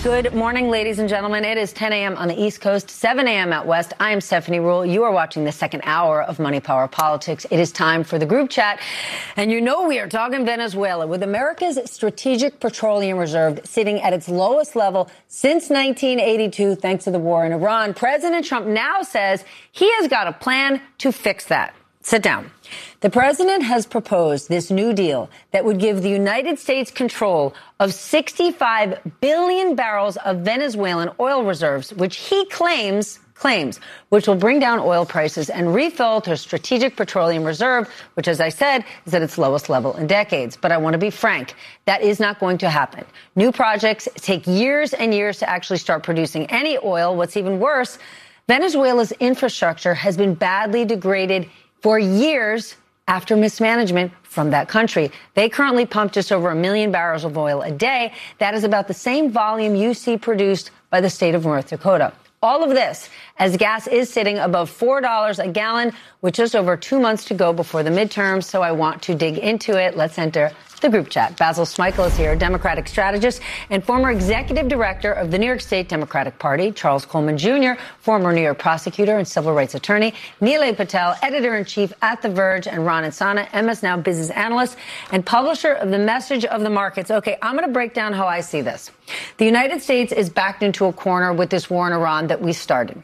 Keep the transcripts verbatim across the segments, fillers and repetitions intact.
Good morning, ladies and gentlemen. It is ten a.m. on the East Coast, seven a.m. out west. I am Stephanie Ruhle. You are watching the second hour of Money, Power, Politics. It is time for the group chat. And you know we are talking Venezuela, with America's strategic petroleum reserve sitting at its lowest level since nineteen eighty-two, thanks to the war in Iran. President Trump now says he has got a plan to fix that. Sit down. The president has proposed this new deal that would give the United States control of sixty-five billion barrels of Venezuelan oil reserves, which he claims, claims, which will bring down oil prices and refill their strategic petroleum reserve, which, as I said, is at its lowest level in decades. But I want to be frank, that is not going to happen. New projects take years and years to actually start producing any oil. What's even worse, Venezuela's infrastructure has been badly degraded for years after mismanagement from that country. They currently pump just over a million barrels of oil a day. That is about the same volume you see produced by the state of North Dakota. All of this as gas is sitting above four dollars a gallon with just over two months to go before the midterms. So I want to dig into it. Let's enter the group chat. Basil Smikle is here, Democratic strategist and former executive director of the New York State Democratic Party. Charles Coleman Junior, former New York prosecutor and civil rights attorney. Nilay Patel, editor-in-chief at The Verge. And Ron Insana, M S Now business analyst and publisher of The Message of the Markets. Okay, I'm going to break down how I see this. The United States is backed into a corner with this war in Iran that we started.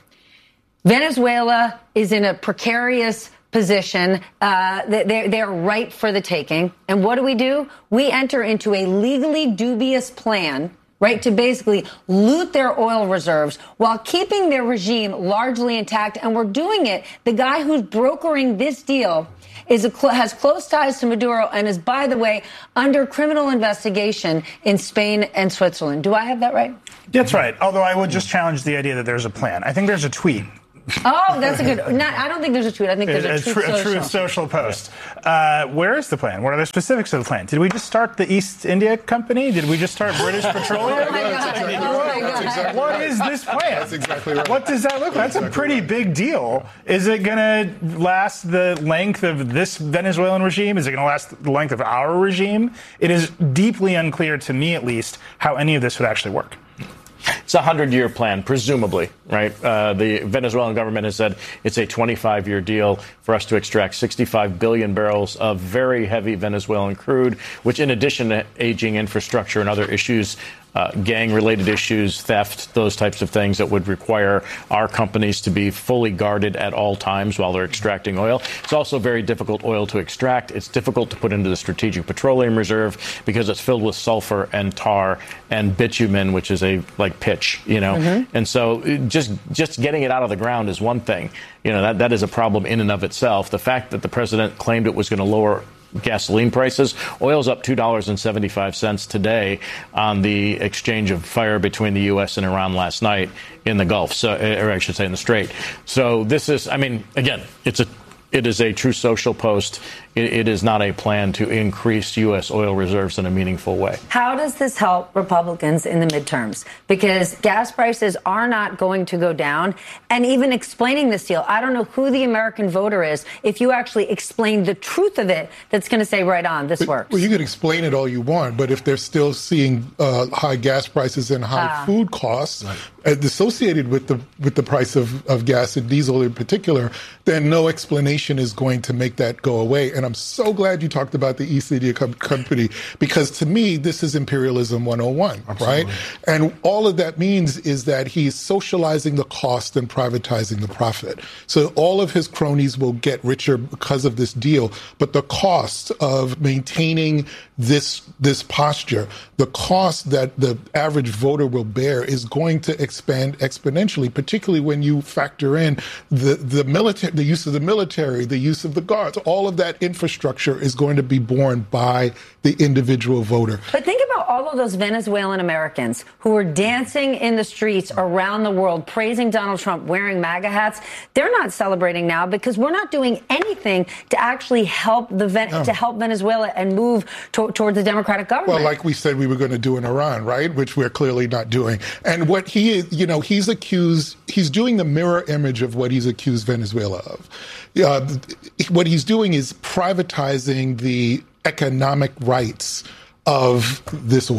Venezuela is in a precarious position. Uh, they're, they're ripe for the taking. And what do we do? We enter into a legally dubious plan, right, to basically loot their oil reserves while keeping their regime largely intact. And we're doing it. The guy who's brokering this deal is a, has close ties to Maduro and is, by the way, under criminal investigation in Spain and Switzerland. Do I have that right? That's right. Although I would just challenge the idea that there's a plan. I think there's a tweet. Oh, that's a good. Not, I don't think there's a tweet. I think there's a, a, truth, tr- social. a truth social post. Uh, where is the plan? What are the specifics of the plan? Did we just start the East India Company? Did we just start British Petroleum? Oh my God. Exactly Oh right. my God. Exactly what is this plan? That's exactly right. What does that look like? That's exactly a pretty right. big deal. Is it going to last the length of this Venezuelan regime? Is it going to last the length of our regime? It is deeply unclear, to me at least, how any of this would actually work. It's a hundred-year plan, presumably, right? Uh, the Venezuelan government has said it's a twenty-five-year deal for us to extract sixty-five billion barrels of very heavy Venezuelan crude, which, in addition to aging infrastructure and other issues, uh, gang-related issues, theft, those types of things that would require our companies to be fully guarded at all times while they're extracting oil. It's also very difficult oil to extract. It's difficult to put into the Strategic Petroleum Reserve because it's filled with sulfur and tar and bitumen, which is a like pitch, you know. Mm-hmm. And so just just getting it out of the ground is one thing. You know, that that is a problem in and of itself. The fact that the president claimed it was going to lower gasoline prices. Oil's up two dollars and seventy-five cents today on the exchange of fire between the U S and Iran last night in the Gulf, so, or I should say in the Strait. So this is, I mean, again, it's a It is a true social post. It, it is not a plan to increase U S oil reserves in a meaningful way. How does this help Republicans in the midterms? Because gas prices are not going to go down. And even explaining this deal, I don't know who the American voter is, if you actually explain the truth of it, that's going to say, right on, this but, works. Well, you could explain it all you want, but if they're still seeing uh, high gas prices and high ah. food costs right. associated with the with the price of, of gas and diesel in particular, then no explanation is going to make that go away. And I'm so glad you talked about the East India Company, because to me, this is imperialism one oh one, Absolutely. Right? And all of that means is that he's socializing the cost and privatizing the profit. So all of his cronies will get richer because of this deal. But the cost of maintaining this this posture, the cost that the average voter will bear is going to expand exponentially, particularly when you factor in the, the military, the use of the military, the use of the guards. All of that infrastructure is going to be borne by the individual voter. But think about all of those Venezuelan Americans who are dancing in the streets around the world, praising Donald Trump, wearing MAGA hats. They're not celebrating now because we're not doing anything to actually help the no. to help Venezuela and move to, towards the democratic government. Well, like we said we were going to do in Iran, right? Which we're clearly not doing. And what he is, you know, he's accused, he's doing the mirror image of what he's accused Venezuela of. Uh, what he's doing is privatizing the economic rights of this oil.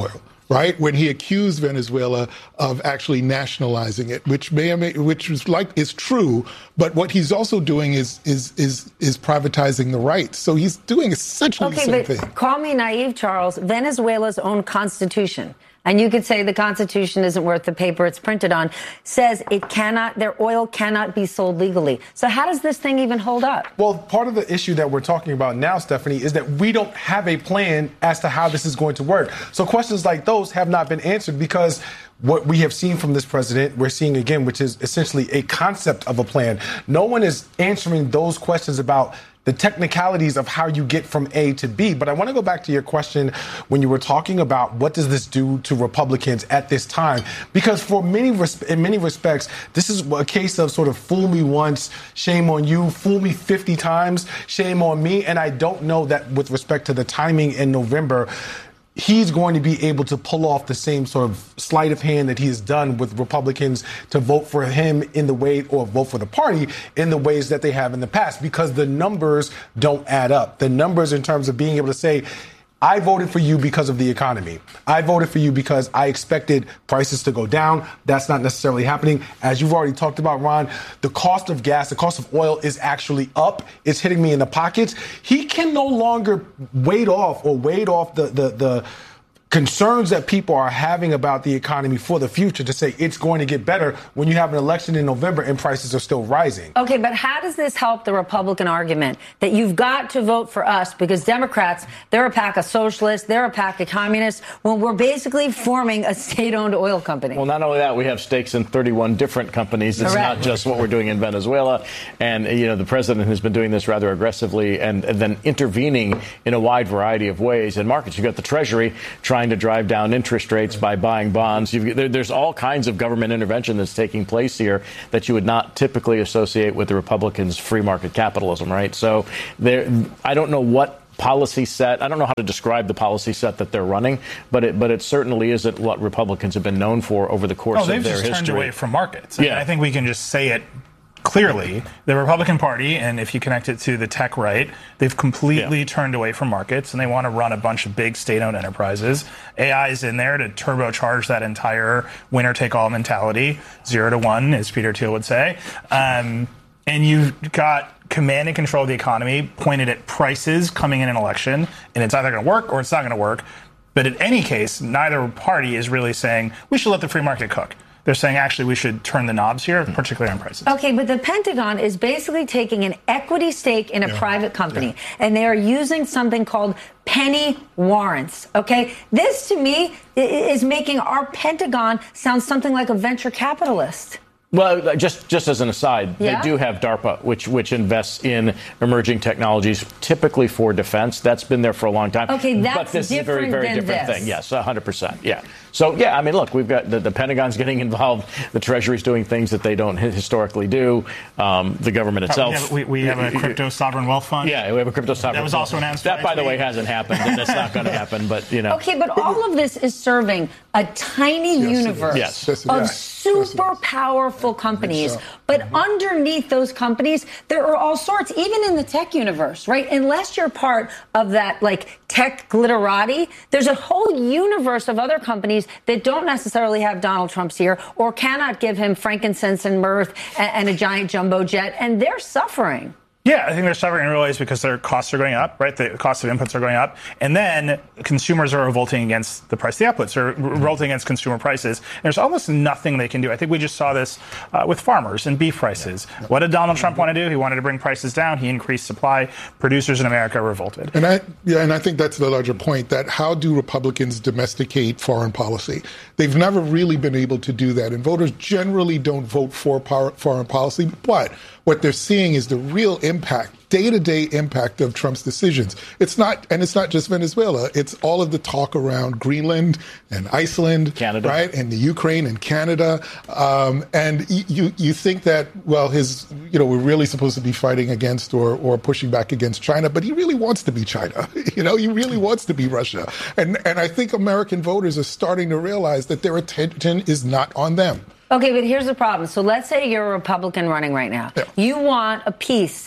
right? When he accused Venezuela of actually nationalizing it, which may, may which is like is true, but what he's also doing is is is is privatizing the rights. So he's doing essentially okay, the same but thing. Call me naive, Charles. Venezuela's own constitution, and you could say the Constitution isn't worth the paper it's printed on, says it cannot, their oil cannot be sold legally. So how does this thing even hold up? Well, part of the issue that we're talking about now, Stephanie, is that we don't have a plan as to how this is going to work. So questions like those have not been answered because what we have seen from this president, we're seeing again, which is essentially a concept of a plan. No one is answering those questions about the technicalities of how you get from A to B. But I want to go back to your question when you were talking about what does this do to Republicans at this time? Because for many, in many respects, this is a case of sort of fool me once, shame on you, fool me fifty times, shame on me. And I don't know that with respect to the timing in November, he's going to be able to pull off the same sort of sleight of hand that he has done with Republicans to vote for him in the way or vote for the party in the ways that they have in the past, because the numbers don't add up. The numbers in terms of being able to say, I voted for you because of the economy. I voted for you because I expected prices to go down. That's not necessarily happening. As you've already talked about, Ron, the cost of gas, the cost of oil is actually up. It's hitting me in the pockets. He can no longer wade off or wade off the, the, the concerns that people are having about the economy for the future to say it's going to get better when you have an election in November and prices are still rising. Okay, but how does this help the Republican argument that you've got to vote for us because Democrats, they're a pack of socialists, they're a pack of communists, when we're basically forming a state-owned oil company? Well, not only that, we have stakes in thirty-one different companies. It's Correct. not just what we're doing in Venezuela. And, you know, the president has been doing this rather aggressively and, and then intervening in a wide variety of ways in markets. You've got the Treasury trying to drive down interest rates by buying bonds. You've, there, there's all kinds of government intervention that's taking place here that you would not typically associate with the Republicans' free market capitalism, right? So there, I don't know what policy set. I don't know how to describe the policy set that they're running, but it, but it certainly isn't what Republicans have been known for over the course oh, of their history. They've just turned away from markets. Yeah. And I think we can just say it clearly. The Republican Party, and if you connect it to the tech right, they've completely yeah. turned away from markets, and they want to run a bunch of big state-owned enterprises. A I is in there to turbocharge that entire winner-take-all mentality, zero to one, as Peter Thiel would say. Um, and you've got command and control of the economy pointed at prices coming in an election, and it's either going to work or it's not going to work. But in any case, neither party is really saying we should let the free market cook. They're saying, actually, we should turn the knobs here, particularly on prices. Okay, but the Pentagon is basically taking an equity stake in a yeah. private company, yeah. and they are using something called penny warrants, okay? This, to me, is making our Pentagon sound something like a venture capitalist. Well, just just as an aside, yeah? they do have DARPA, which which invests in emerging technologies, typically for defense. That's been there for a long time. Okay, that's but this different is a very, very than different this. thing. Yes, one hundred percent. Yeah. So, yeah, I mean, look, we've got the, the Pentagon's getting involved. The Treasury's doing things that they don't historically do. Um, the government itself. We have, we, we have a crypto sovereign wealth fund. Yeah, we have a crypto sovereign. That was also announced. That, by the way, hasn't happened, and it's not going to happen. But you know. Okay, but all of this is serving a tiny yes, universe yes. Yes, of yes. super powerful companies. So. But Mm-hmm. underneath those companies, there are all sorts, even in the tech universe, right? Unless you're part of that, like, tech glitterati, there's a whole universe of other companies that don't necessarily have Donald Trump's here or cannot give him frankincense and mirth and, and a giant jumbo jet, and they're suffering. Yeah, I think they're suffering in real ways because their costs are going up, right? The cost of inputs are going up. And then consumers are revolting against the price of the outputs, or revolting against consumer prices. And there's almost nothing they can do. I think we just saw this uh, with farmers and beef prices. Yeah. What did Donald Trump want to do? He wanted to bring prices down. He increased supply. Producers in America revolted. And I, yeah, and I think that's the larger point, that how do Republicans domesticate foreign policy? They've never really been able to do that. And voters generally don't vote for power, foreign policy. But what they're seeing is the real impact, day-to-day impact of Trump's decisions. It's not, and it's not just Venezuela. It's all of the talk around Greenland and Iceland, Canada, right, and the Ukraine and Canada. Um, and you you think that, well, his, you know, we're really supposed to be fighting against or or pushing back against China, but he really wants to be China. You know, he really wants to be Russia. And and I think American voters are starting to realize that their attention is not on them. Okay, but here's the problem. So let's say you're a Republican running right now. Yeah. You want a piece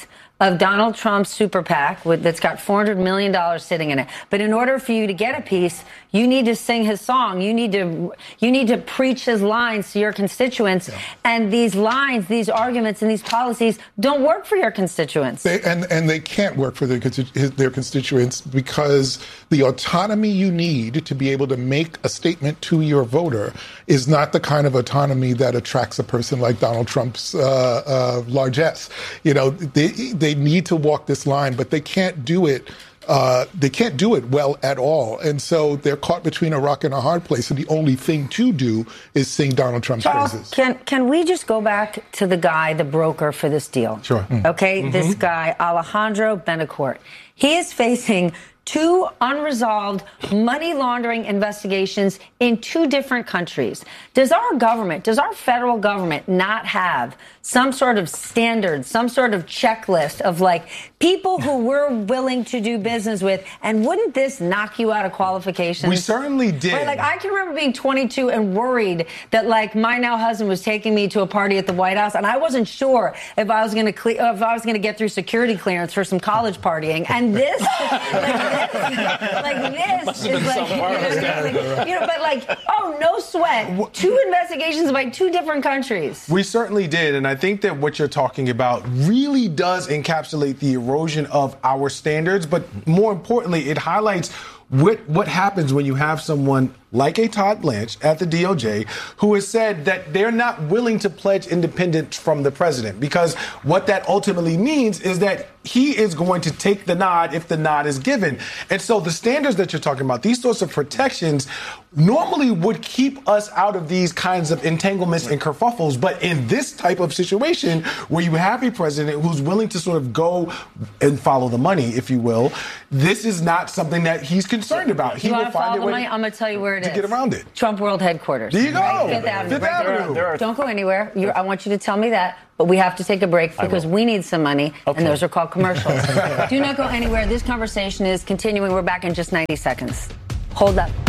of Donald Trump's super PAC with, that's got four hundred million dollars sitting in it. But in order for you to get a piece, you need to sing his song. You need to you need to preach his lines to your constituents. Yeah. And these lines, these arguments, and these policies don't work for your constituents. They, and and they can't work for their their constituents because the autonomy you need to be able to make a statement to your voter is not the kind of autonomy that attracts a person like Donald Trump's uh, uh, largesse. You know, they they need to walk this line, but they can't do it. Uh, they can't do it well at all. And so they're caught between a rock and a hard place. And the only thing to do is sing Donald Trump's Charles, praises. Can, can we just go back to the guy, the broker for this deal? Sure. Mm. Okay, mm-hmm. This guy, Alejandro Benacourt. He is facing two unresolved money laundering investigations in two different countries. Does our government, does our federal government not have some sort of standard, some sort of checklist of like people who we're willing to do business with? And wouldn't this knock you out of qualifications? We certainly did. Right? Like I can remember being twenty-two and worried that like my now husband was taking me to a party at the White House, and I wasn't sure if I was going to cle- if I was going to get through security clearance for some college partying. And this, like this, like this is like, you know, like, you know, but like, oh, no sweat. Two investigations by two different countries. We certainly did, and I think that what you're talking about really does encapsulate the erosion of our standards, but more importantly, it highlights what what happens when you have someone like a Todd Blanche at the D O J who has said that they're not willing to pledge independence from the president, because what that ultimately means is that he is going to take the nod if the nod is given. And so the standards that you're talking about, these sorts of protections normally would keep us out of these kinds of entanglements and kerfuffles. But in this type of situation where you have a president who's willing to sort of go and follow the money, if you will, this is not something that he's concerned about. He you will want to find follow a the way money? I'm going to tell you where it to is. get around it. Trump World Headquarters. There you go. Right? Fifth Avenue. Fifth right Avenue. there. There are- Don't go anywhere. You're, I want you to tell me that. But we have to take a break because we need some money, Okay. and those are called commercials. Do not go anywhere. This conversation is continuing. We're back in just ninety seconds. Hold up.